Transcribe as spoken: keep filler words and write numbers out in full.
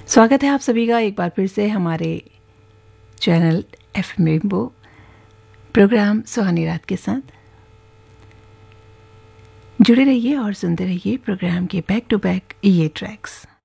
स्वागत है आप सभी का एक बार फिर से हमारे channel F M rainbow programme सुहानी रात के साथ। जुड़े रहिए और सुनते रहिए प्रोग्राम के बैक टू बैक ये ट्रैक्स।